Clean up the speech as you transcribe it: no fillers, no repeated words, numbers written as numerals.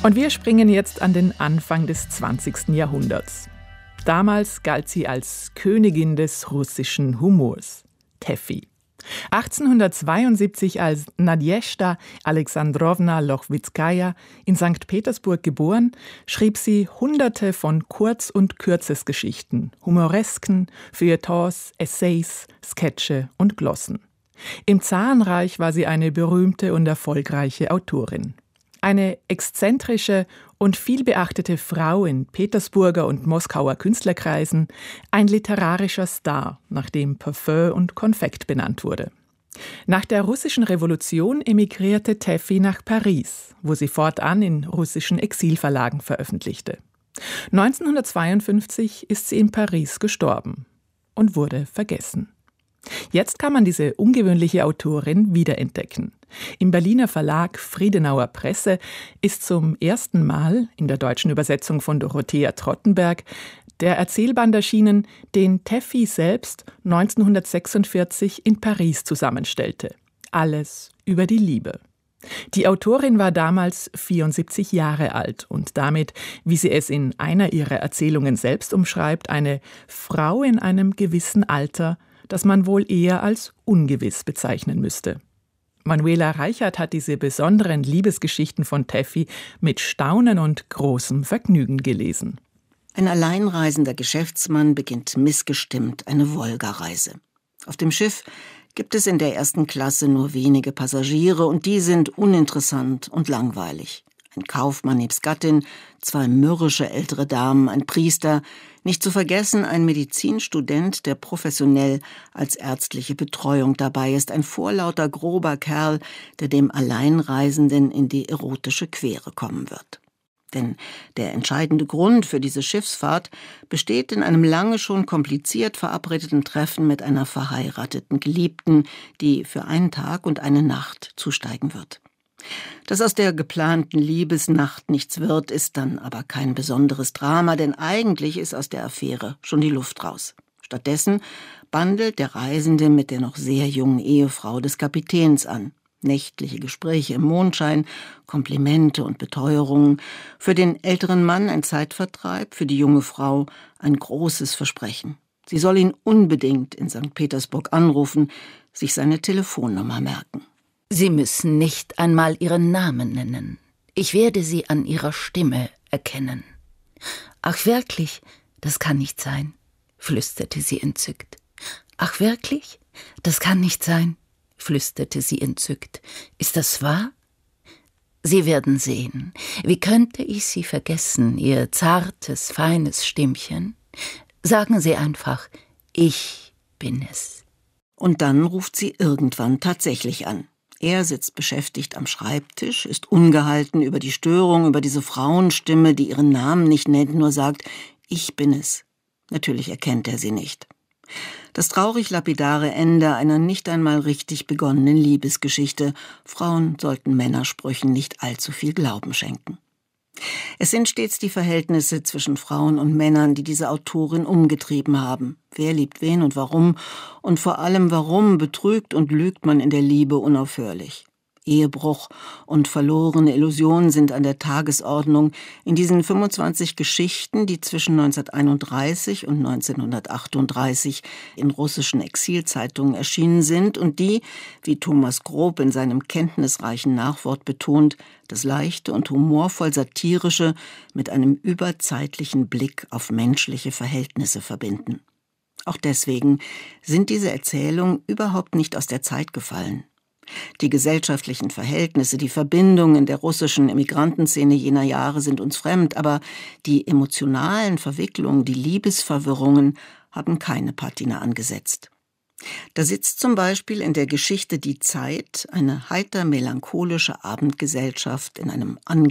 Und wir springen jetzt an den Anfang des 20. Jahrhunderts. Damals galt sie als Königin des russischen Humors, Teffi. 1872 als Nadjezhda Alexandrowna Lochwitskaja in St. Petersburg geboren, schrieb sie Hunderte von Kurz- und Kürzesgeschichten, Humoresken, Feuilletons, Essays, Sketche und Glossen. Im Zarenreich war sie eine berühmte und erfolgreiche Autorin. Eine exzentrische und vielbeachtete Frau in Petersburger und Moskauer Künstlerkreisen, ein literarischer Star, nach dem Parfüm und Konfekt benannt wurde. Nach der russischen Revolution emigrierte Teffi nach Paris, wo sie fortan in russischen Exilverlagen veröffentlichte. 1952 ist sie in Paris gestorben und wurde vergessen. Jetzt kann man diese ungewöhnliche Autorin wiederentdecken. Im Berliner Verlag Friedenauer Presse ist zum ersten Mal, in der deutschen Übersetzung von Dorothea Trottenberg, der Erzählband erschienen, den Teffi selbst 1946 in Paris zusammenstellte. Alles über die Liebe. Die Autorin war damals 74 Jahre alt und damit, wie sie es in einer ihrer Erzählungen selbst umschreibt, eine Frau in einem gewissen Alter, das man wohl eher als ungewiss bezeichnen müsste. Manuela Reichert hat diese besonderen Liebesgeschichten von Teffi mit Staunen und großem Vergnügen gelesen. Ein alleinreisender Geschäftsmann beginnt missgestimmt eine Wolgareise. Auf dem Schiff gibt es in der ersten Klasse nur wenige Passagiere und die sind uninteressant und langweilig. Ein Kaufmann nebst Gattin, 2 mürrische ältere Damen, ein Priester, nicht zu vergessen ein Medizinstudent, der professionell als ärztliche Betreuung dabei ist, ein vorlauter, grober Kerl, der dem Alleinreisenden in die erotische Quere kommen wird. Denn der entscheidende Grund für diese Schiffsfahrt besteht in einem lange schon kompliziert verabredeten Treffen mit einer verheirateten Geliebten, die für einen Tag und eine Nacht zusteigen wird. Dass aus der geplanten Liebesnacht nichts wird, ist dann aber kein besonderes Drama, denn eigentlich ist aus der Affäre schon die Luft raus. Stattdessen bandelt der Reisende mit der noch sehr jungen Ehefrau des Kapitäns an. Nächtliche Gespräche im Mondschein, Komplimente und Beteuerungen. Für den älteren Mann ein Zeitvertreib, für die junge Frau ein großes Versprechen. Sie soll ihn unbedingt in St. Petersburg anrufen, sich seine Telefonnummer merken. Sie müssen nicht einmal Ihren Namen nennen. Ich werde Sie an Ihrer Stimme erkennen. Ach wirklich, das kann nicht sein, flüsterte sie entzückt. Ach wirklich, das kann nicht sein, flüsterte sie entzückt. Ist das wahr? Sie werden sehen. Wie könnte ich Sie vergessen, Ihr zartes, feines Stimmchen? Sagen Sie einfach, ich bin es. Und dann ruft sie irgendwann tatsächlich an. Er sitzt beschäftigt am Schreibtisch, ist ungehalten über die Störung, über diese Frauenstimme, die ihren Namen nicht nennt, nur sagt, ich bin es. Natürlich erkennt er sie nicht. Das traurig lapidare Ende einer nicht einmal richtig begonnenen Liebesgeschichte. Frauen sollten Männersprüchen nicht allzu viel Glauben schenken. Es sind stets die Verhältnisse zwischen Frauen und Männern, die diese Autorin umgetrieben haben. Wer liebt wen und vor allem warum betrügt und lügt man in der Liebe unaufhörlich. Ehebruch und verlorene Illusionen sind an der Tagesordnung in diesen 25 Geschichten, die zwischen 1931 und 1938 in russischen Exilzeitungen erschienen sind und die, wie Thomas Grob in seinem kenntnisreichen Nachwort betont, das leichte und humorvoll satirische mit einem überzeitlichen Blick auf menschliche Verhältnisse verbinden. Auch deswegen sind diese Erzählungen überhaupt nicht aus der Zeit gefallen. Die gesellschaftlichen Verhältnisse, die Verbindungen der russischen Emigrantenszene jener Jahre sind uns fremd, aber die emotionalen Verwicklungen, die Liebesverwirrungen haben keine Patina angesetzt. Da sitzt zum Beispiel in der Geschichte Die Zeit eine heiter melancholische Abendgesellschaft in einem